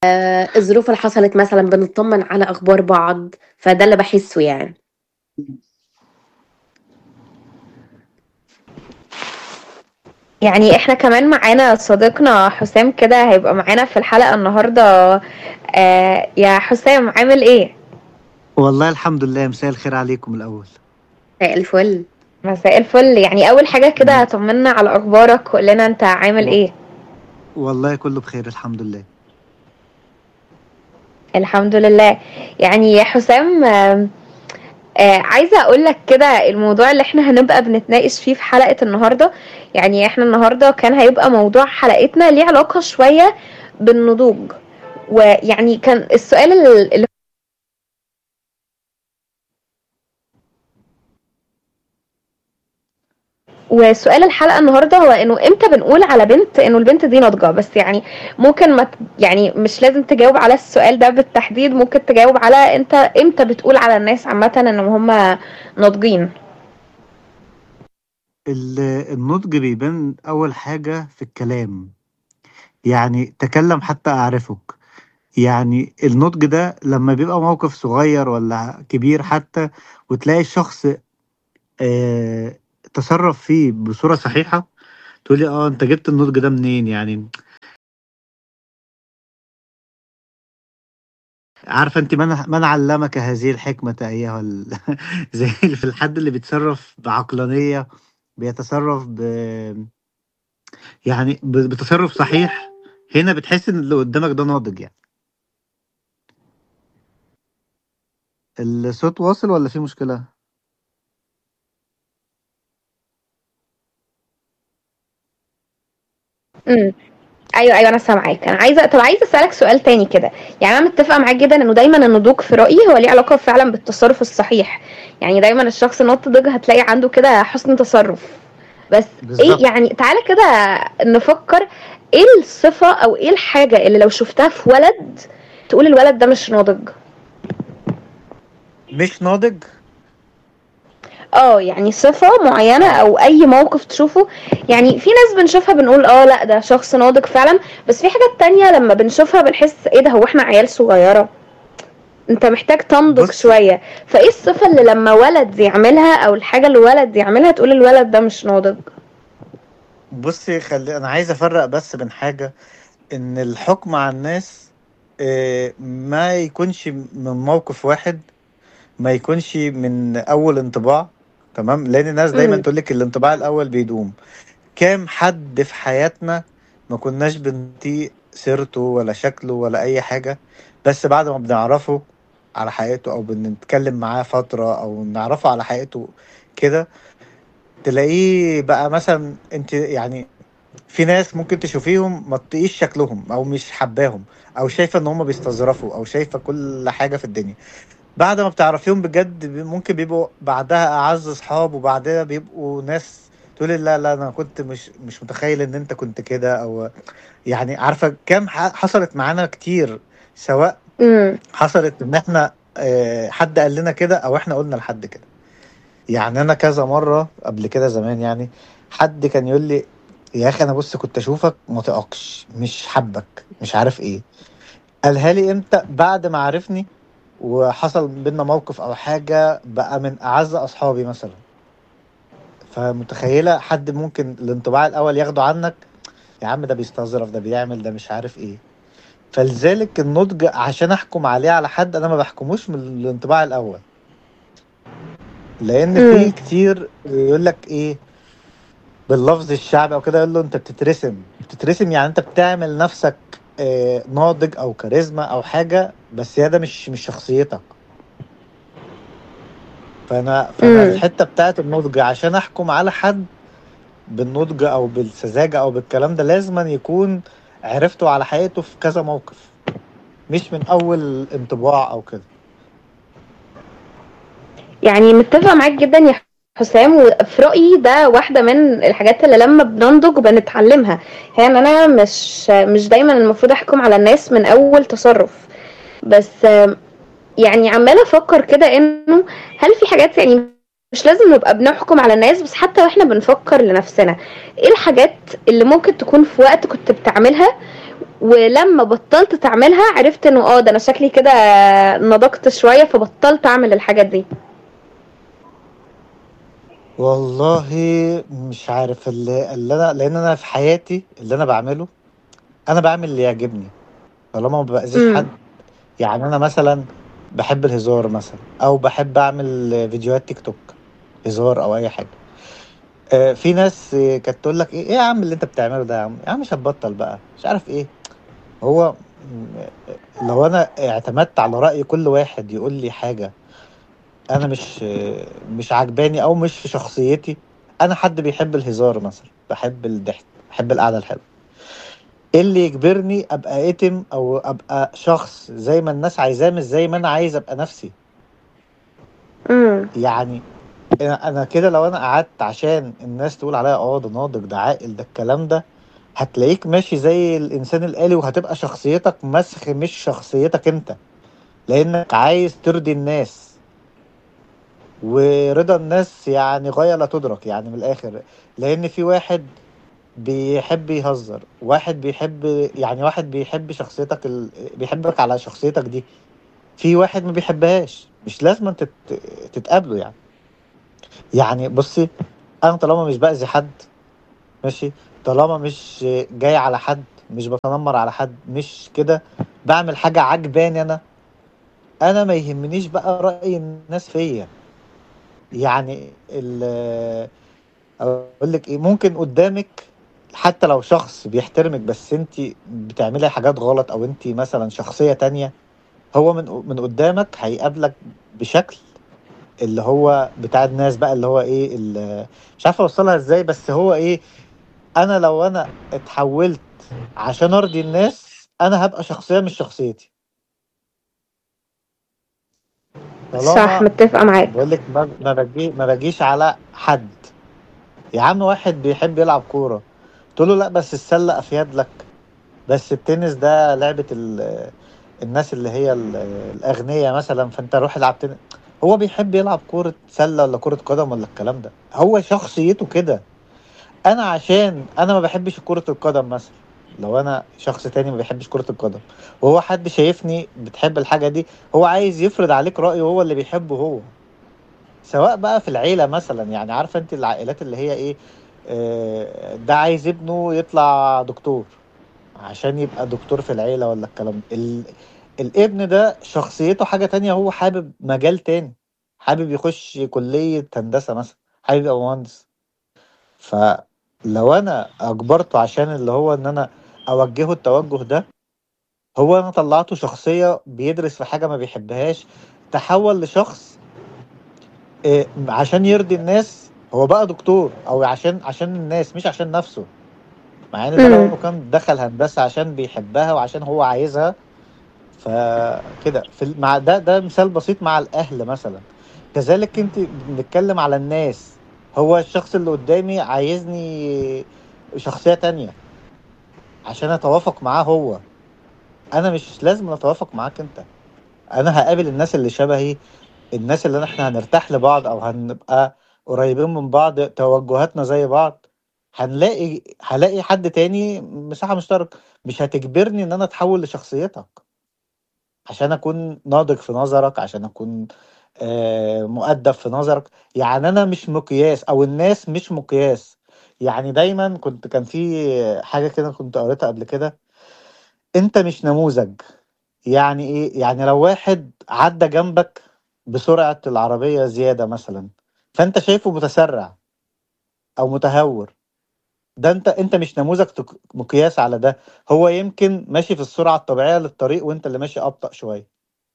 الظروف اللي حصلت مثلا بنطمن على اخبار بعض، فده اللي بحسه يعني. يعني احنا كمان معانا صديقنا حسام كده هيبقى معانا في الحلقة النهاردة. يا حسام عامل ايه؟ والله الحمد لله، مساء الخير عليكم الأول. مساء الفل. مساء الفل. يعني اول حاجة كده م- طمنا على اخبارك، قول لنا انت عامل و... ايه. والله كله بخير الحمد لله. الحمد لله. يعني يا حسام، عايزة اقول لك كده الموضوع اللي احنا هنبقى بنتناقش فيه في حلقة النهاردة. يعني احنا النهاردة كان هيبقى موضوع حلقتنا ليه علاقة شوية بالنضوج. ويعني كان السؤال اللي وسؤال الحلقة النهاردة هو انه امتى بنقول على بنت انه البنت دي ناضجة. بس يعني ممكن ما يعني مش لازم تجاوب على السؤال ده بالتحديد، ممكن تجاوب على انت امتى بتقول على الناس عامة انهم هم ناضجين. النضج بيبان أول حاجة في الكلام، يعني تكلم حتى أعرفك. يعني النضج ده لما بيبقى موقف صغير ولا كبير حتى، وتلاقي الشخص آه تصرف فيه بصورة صحيحة، تقولي اه انت جبت النضج ده منين يعني. عارفة انت من علمك هذه الحكمة ايها زي في الحد اللي بيتصرف بعقلانية، بيتصرف يعني بتصرف صحيح. هنا بتحس ان اللي قدامك ده ناضج يعني. الصوت واصل ولا في مشكلة؟ امم ايوه ايوه انا سامعاك. انا عايزه اسالك سؤال تاني كده. يعني انا متفقه معاك جدا انه دايما النضوج في رايي هو ليه علاقه فعلا بالتصرف الصحيح. يعني دايما الشخص الناضج هتلاقي عنده كده حسن تصرف. بس ايه بالظبط. يعني، تعالى كده نفكر. ايه الصفه او ايه الحاجه اللي لو شفتها في ولد تقول الولد ده مش ناضج؟ مش ناضج. يعني صفة معينة اه او اي موقف تشوفه. يعني في ناس بنشوفها بنقول لا ده شخص ناضج فعلا، بس في حاجات تانية لما بنشوفها بنحس ايه ده، هو احنا عيال صغيرة؟ انت محتاج تنضج بص شوية. فايه الصفة اللي لما ولد يعملها او الحاجة اللي ولد يعملها تقول الولد ده مش ناضج؟ بصي، خلي انا عايز افرق بس بين حاجة، ان الحكم على الناس ما يكونش من موقف واحد، ما يكونش من اول انطباع. تمام، لان الناس دايما امم تقولك الانطباع الاول بيدوم. كام حد في حياتنا ما كناش بنطيق سيرته ولا شكله ولا اي حاجة، بس بعد ما بنعرفه على حقيقته او بنتكلم معاه فترة او نعرفه على حقيقته كده، تلاقيه بقى مثلا انت يعني. في ناس ممكن تشوفيهم ما تطيقيش شكلهم او مش حباهم، او شايفة ان هم بيستظرفوا، او شايفة كل حاجة في الدنيا. بعد ما بتعرفيهم بجد ممكن بيبقوا بعدها اعز اصحاب، وبعدها بيبقوا ناس تقولي لا لا انا كنت مش متخيل ان انت كنت كده. او يعني عارفه كام حصلت معانا كتير، سواء امم حصلت ان احنا حد قال لنا كده او احنا قلنا لحد كده. يعني انا كذا مره قبل كده زمان يعني، حد كان يقول لي يا اخي انا بص كنت اشوفك ما طيقكش، مش حبك، مش عارف ايه. قالها لي امتى؟ بعد ما عرفني وحصل بينا موقف او حاجة، بقى من اعز اصحابي مثلا. فمتخيلة حد ممكن الانطباع الاول ياخده عنك، يا عم ده بيستظرف، ده بيعمل، ده مش عارف ايه. فلذلك النضج عشان احكم عليه على حد، انا ما بحكموش من الانطباع الاول. لان امم في كتير يقول لك ايه باللفظ الشعبي او كده، يقول له انت بتترسم، يعني انت بتعمل نفسك ناضج او كاريزما او حاجة، بس هي ده مش شخصيتك. فانا امم الحته بتاعت النضج عشان احكم على حد بالنضج او بالسذاجه او بالكلام ده، لازم أن يكون عرفته على حقيقته في كذا موقف، مش من اول انطباع او كده. يعني متفقة معاك جدا يا حسام. وفي رأيي ده واحدة من الحاجات اللي لما بننضج بنتعلمها، هي ان انا مش دايما المفروض احكم على الناس من اول تصرف. بس يعني عمالة افكر كده انه هل في حاجات، يعني مش لازم نبقى بنحكم على الناس، بس حتى واحنا بنفكر لنفسنا ايه الحاجات اللي ممكن تكون في وقت كنت بتعملها ولما بطلت تعملها عرفت انه ده انا شكلي كده نضجت شويه، فبطلت اعمل الحاجات دي. والله مش عارف اللي انا، لان انا في حياتي اللي انا بعمله، انا بعمل اللي يعجبني طالما ما بأذيش امم. حد. يعني انا مثلا بحب الهزار مثلا، او بحب اعمل فيديوهات تيك توك هزار او اي حاجه. في ناس كانت تقول لك ايه يا عم اللي انت بتعمله ده، يا عم مش هتبطل بقى مش عارف ايه. هو لو انا اعتمدت على رأي كل واحد يقول لي حاجه انا مش عجباني او مش في شخصيتي. انا حد بيحب الهزار مثلا، بحب الضحك، بحب القعده الحلوه. ايه اللي يجبرني ابقى اتم او ابقى شخص زي ما الناس عايزاه مش زي ما انا عايز ابقى نفسي؟ امم. يعني انا كده لو انا قعدت عشان الناس تقول عليا ده ناضج ده عاقل ده الكلام ده، هتلاقيك ماشي زي الانسان الآلي، وهتبقى شخصيتك مسخ مش شخصيتك انت، لانك عايز ترضي الناس. ورضا الناس يعني غاية لا تدرك، يعني من الاخر. لان في واحد بيحب يهزر، واحد بيحب، يعني واحد بيحب شخصيتك بيحبك على شخصيتك دي، في واحد ما بيحبهاش. مش لازم تتقابلوا يعني. يعني بصي، انا طالما مش باذي حد ماشي، طالما مش جاي على حد، مش بتنمر على حد، مش كده، بعمل حاجه عجباني انا ما يهمنيش بقى راي الناس فيا. يعني اقول لك ايه، ممكن قدامك حتى لو شخص بيحترمك بس انت بتعملي حاجات غلط، او انت مثلا شخصيه تانية، هو من قدامك هيقابلك بشكل اللي هو بتاع الناس بقى، اللي هو ايه مش عارف اوصلها ازاي، بس هو ايه، انا لو انا اتحولت عشان ارضي الناس انا هبقى شخصيه مش شخصيتي. صح، طالما متفقه معاك. بقول لك ما بجيش على حد. يا عم واحد بيحب يلعب كوره، تقول له لا بس السله افيد لك، بس التنس ده لعبه الناس اللي هي الاغنياء مثلا، فانت روح العب تنس. هو بيحب يلعب كوره سله ولا كوره قدم ولا الكلام ده، هو شخصيته كده. انا عشان انا ما بحبش كرة القدم مثلا، لو انا شخص تاني ما بيحبش كرة القدم، وهو حد شايفني بتحب الحاجة دي، هو عايز يفرض عليك رأيه هو اللي بيحبه هو. سواء بقى في العيلة مثلا، يعني عارفة انت العائلات اللي هي ايه، ده عايز ابنه يطلع دكتور عشان يبقى دكتور في العيلة ولا الكلام ده. الابن ده شخصيته حاجة تانية، هو حابب مجال تاني، حابب يخش كلية هندسة مثلا، حابب يبقى مهندس. فلو انا اجبرته عشان اللي هو ان انا اوجهه التوجه ده، هو انا طلعته شخصية بيدرس في حاجة ما بيحبهاش، تحول لشخص عشان يرضي الناس هو بقى دكتور، او عشان الناس مش عشان نفسه. مع ان ده امم. لو كان دخل هندسة عشان بيحبها وعشان هو عايزها، فكده مع ده مثال بسيط مع الاهل مثلا. كذلك انت بنتكلم على الناس، هو الشخص اللي قدامي عايزني شخصية تانية عشان اتوافق معاه هو، انا مش لازم اتوافق معاك انت. انا هقابل الناس اللي شبهي، الناس اللي احنا هنرتاح لبعض او هنبقى قريبين من بعض، توجهاتنا زي بعض، هلاقي حد تاني مساحة مشتركة. مش هتجبرني ان انا اتحول لشخصيتك عشان اكون ناضج في نظرك، عشان اكون مؤدب في نظرك. يعني انا مش مقياس، او الناس مش مقياس. يعني دايما كان في حاجة كده كنت قريتها قبل كده، انت مش نموذج. يعني ايه؟ يعني لو واحد عدى جنبك بسرعة العربية زيادة مثلا، فانت شايفه متسرع او متهور، ده انت مش نموذج مقياس على ده. هو يمكن ماشي في السرعة الطبيعية للطريق وانت اللي ماشي ابطأ شوية.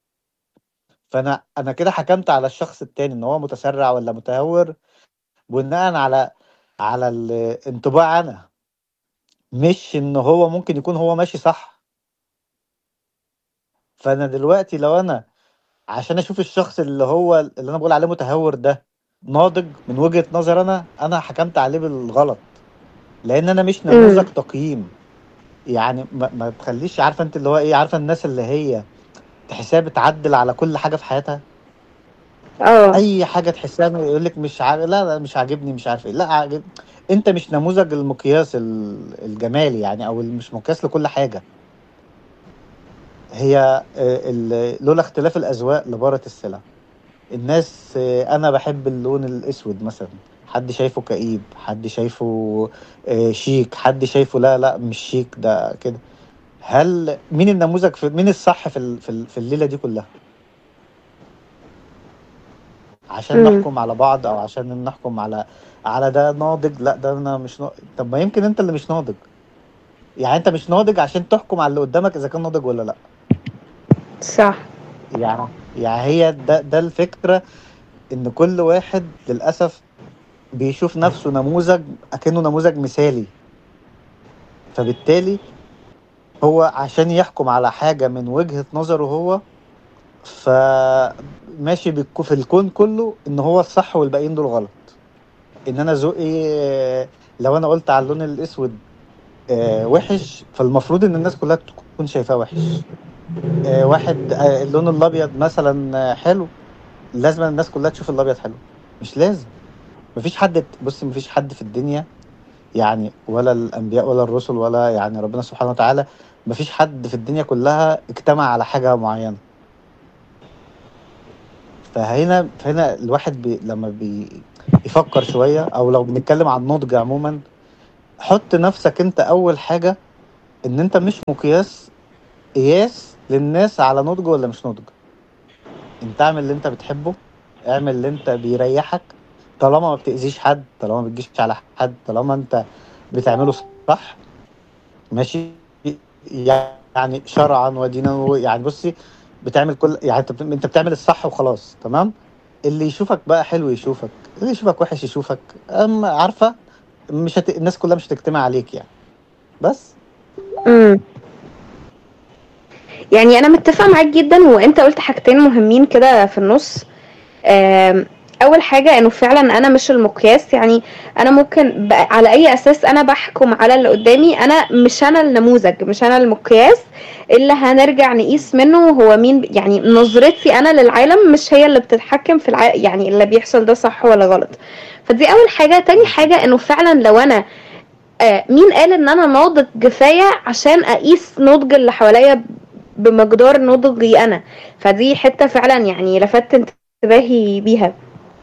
فانا كده حكمت على الشخص التاني ان هو متسرع ولا متهور بناء على الانطباع انا، مش ان هو ممكن يكون هو ماشي صح. فانا دلوقتي لو انا عشان اشوف الشخص اللي انا بقول عليه متهور ده ناضج من وجهة نظر انا حكمت عليه بالغلط، لان انا مش نموذج امم. تقييم. يعني ما تخليش، عارفه انت اللي هو ايه، عارفه الناس اللي هي تحسها بتعدل على كل حاجه في حياتها، اه. اي حاجه تحسها يقول لك مش عارف، لا مش عاجبني مش عارف ايه، لا انت مش نموذج المقياس الجمالي يعني، او مش مقياس لكل حاجه. هي لولا اختلاف الاذواق لبارت السلع. الناس انا بحب اللون الاسود مثلا، حد شايفه كئيب، حد شايفه شيك، حد شايفه لا لا مش شيك ده كده. هل مين النموذج مين الصح في الليلة دي كلها؟ عشان امم نحكم على بعض او عشان نحكم على ده ناضج، لا ده انا مش ناضج. طب ما يمكن انت اللي مش ناضج، يعني انت مش ناضج عشان تحكم على اللي قدامك اذا كان ناضج ولا لا. صح. يعني يعني هي ده الفكرة، ان كل واحد للأسف بيشوف نفسه نموذج اكنه نموذج مثالي، فبالتالي هو عشان يحكم على حاجة من وجهة نظره هو، فماشي في الكون كله ان هو الصح والباقيين دول غلط. ان انا ذوقي لو انا قلت على اللون الاسود وحش، فالمفروض ان الناس كلها تكون شايفاه وحش. واحد اللون الابيض مثلا حلو، لازم الناس كلها تشوف الابيض حلو. مش لازم. مفيش حد، بص مفيش حد في الدنيا يعني، ولا الانبياء ولا الرسل ولا يعني ربنا سبحانه وتعالى، مفيش حد في الدنيا كلها اجتمع على حاجة معينة. فهنا الواحد لما بيفكر شوية، او لو بنتكلم عن نضج عموما، حط نفسك انت اول حاجة، ان انت مش قياس للناس على نضج ولا مش نضج. انت اعمل اللي انت بتحبه، اعمل اللي انت بيريحك، طالما ما بتأذيش حد، طالما ما بتجيش على حد، طالما انت بتعمله صح، ماشي. يعني شرعا ودينا، يعني بصي بتعمل كل، يعني انت بتعمل الصح وخلاص، تمام. اللي يشوفك بقى حلو يشوفك، اللي يشوفك وحش يشوفك، عارفة، الناس كلها مش هتجتمع عليك يعني. بس امم يعني انا متفقه معاك جدا، وانت قلت حاجتين مهمين كده في النص. آم، اول حاجه انه فعلا انا مش المقياس. يعني انا ممكن على اي اساس انا بحكم على اللي قدامي؟ انا مش انا النموذج، مش انا المقياس اللي هنرجع نقيس منه هو مين. يعني نظرتي انا للعالم مش هي اللي بتتحكم في يعني اللي بيحصل ده صح ولا غلط. فدي اول حاجه. تاني بالظبط. حاجه انه فعلا لو انا مين قال ان انا ناضج كفايه عشان اقيس نضج اللي حواليا بمقدار نضجي انا؟ فدي حته فعلا يعني لفت انتباهي بيها.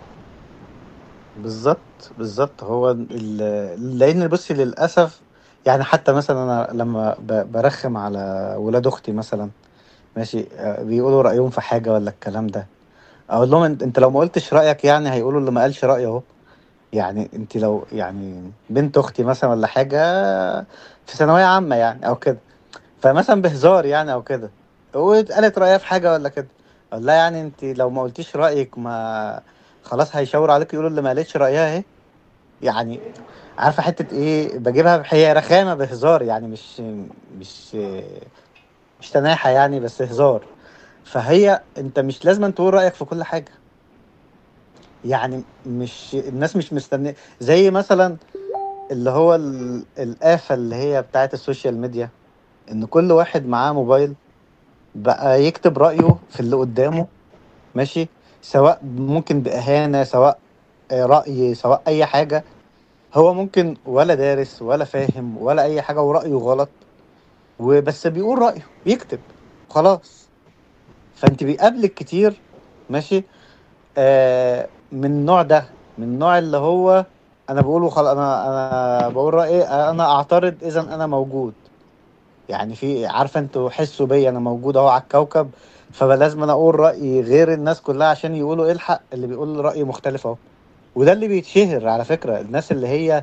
بالظبط هو لان بصي للاسف، يعني حتى مثلا انا لما برخم على ولاد اختي مثلا، ماشي، بيقولوا رايهم في حاجه ولا الكلام ده، اقول لهم انت لو ما قلتش رايك يعني هيقولوا اللي ما قالش رايه اهو. يعني انت لو يعني بنت اختي مثلا ولا حاجه في ثانويه عامه يعني او كده، فمثلا بهزار يعني او كده، وقالت رايها في حاجه ولا كده، اقول لها يعني انت لو ما قلتيش رايك ما خلاص هيشاور عليك يقولوا اللي ما قالتش رايها اهي. يعني عارفه حته ايه بجيبها، هي رخامه بهزار يعني، مش مش تناحه يعني، بس هزار. فهي انت مش لازم أن تقول رايك في كل حاجه. يعني مش الناس مش مستنيه، زي مثلا اللي هو الآفة اللي هي بتاعت السوشيال ميديا، ان كل واحد معاه موبايل بقى يكتب رأيه في اللي قدامه، ماشي، سواء ممكن بإهانة، سواء رأي، سواء أي حاجة. هو ممكن ولا دارس ولا فاهم ولا أي حاجة ورأيه غلط، وبس بيقول رأيه بيكتب خلاص. فأنت بيقابلك كتير، ماشي، من النوع ده، من النوع اللي هو أنا بقوله خلاص، أنا بقول رأيي، أنا أعترض إذا أنا موجود. يعني في، عارفه انتوا حسوا بيا انا موجود اهو على الكوكب، فلازم انا اقول رايي غير الناس كلها عشان يقولوا الحق اللي بيقول راي مختلف اهو. وده اللي بيتشهر على فكره، الناس اللي هي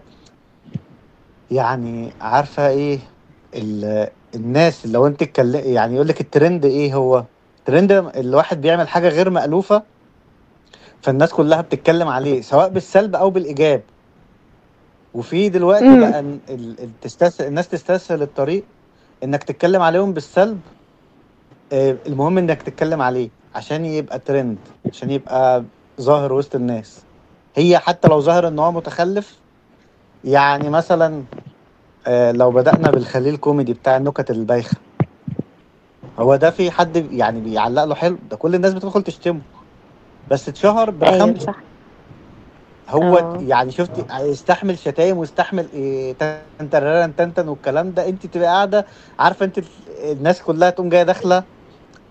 يعني عارفه ايه، الناس اللي لو انت يعني يقول لك الترند ايه هو الترند، الواحد بيعمل حاجه غير مألوفه، فالناس كلها بتتكلم عليه سواء بالسلب او بالايجاب. وفي دلوقتي امم بقى الناس تستسهل الطريق انك تتكلم عليهم بالسلب. المهم انك تتكلم عليه عشان يبقى ترند، عشان يبقى ظاهر وسط الناس. هي حتى لو ظاهر ان هو متخلف، يعني مثلا لو بدأنا بالخليل كوميدي بتاع النكت البايخة، هو ده في حد يعني بيعلق له حلو؟ ده كل الناس بتدخل تشتمه، بس اتشهر ايوه برخامته. صح. هو اه يعني شفت يستحمل شتايم ويستحمل تنتررن تنتن والكلام ده، انت تبقى قاعدة عارفة انت الناس كلها تقوم جاية داخلة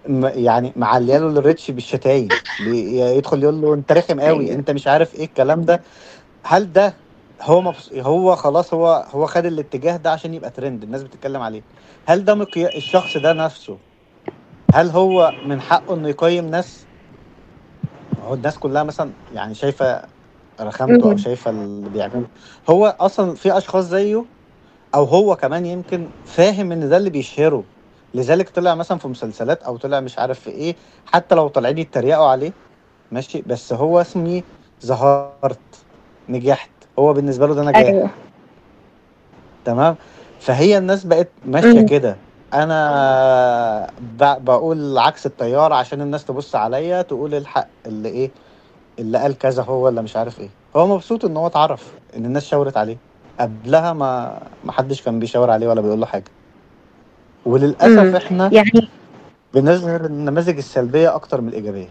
يعني معلياله الريتش بالشتايم، يدخل يقول له انت رخم قوي، ايوه انت مش عارف ايه الكلام ده. هل ده هو خلاص هو خد الاتجاه ده عشان يبقى ترند الناس بتتكلم عليه؟ هل ده الشخص ده نفسه، هل هو من حقه انه يقيم ناس؟ هو الناس كلها مثلا يعني شايفه رخامته او مم. شايفه اللي بيعمله. هو اصلا في اشخاص زيه، او هو كمان يمكن فاهم ان ده اللي بيشهره، لذلك طلع مثلا في مسلسلات او طلع مش عارف في ايه، حتى لو طالعين يتريقوا عليه ماشي، بس هو اسمي ظهرت، نجحت، هو بالنسبه له ده ايوه. نجاح. تمام. فهي الناس بقت ماشيه مم. كده، انا بقول عكس التيار عشان الناس تبص عليا تقول الحق اللي ايه، اللي قال كذا هو اللي مش عارف ايه. هو مبسوط ان هو اتعرف، ان الناس شاورت عليه، قبلها ما حدش كان بيشاور عليه ولا بيقول له حاجه. وللاسف مم. احنا يعني بنظهر النماذج السلبيه اكتر من الايجابيه.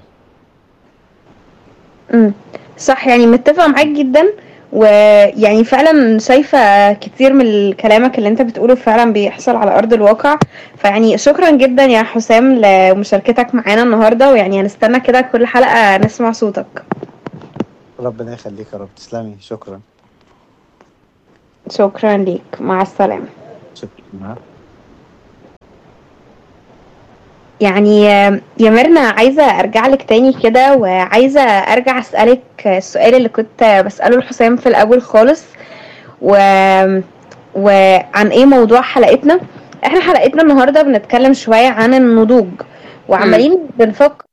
مم. صح، يعني متفقة معاك جدا. ويعني فعلا شايفة كتير من كلامك اللي انت بتقوله فعلا بيحصل على أرض الواقع. فيعني شكرا جدا يا حسام لمشاركتك معانا النهاردة، ويعني هنستنى كده كل حلقة نسمع صوتك. ربنا يخليك يا رب، تسلمي، شكرا. شكرا ليك، مع السلامة. شكرا. يعني يا ميرنا، عايزة أرجع لك تاني كده، وعايزة أرجع أسألك السؤال اللي كنت بسأله لحسام في الأول خالص. و... وعن ايه موضوع حلقتنا؟ احنا حلقتنا النهارده بنتكلم شويه عن النضوج، امم وعمالين بنفكر